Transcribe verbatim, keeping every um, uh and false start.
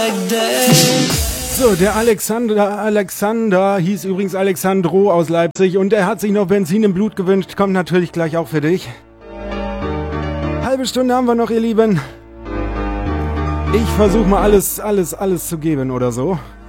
So, der Alexander, Alexander hieß übrigens Alexandro aus Leipzig und er hat sich noch Benzin im Blut gewünscht. Kommt natürlich gleich auch für dich. Halbe Stunde haben wir noch, ihr Lieben. Ich versuche mal alles, alles, alles zu geben oder so.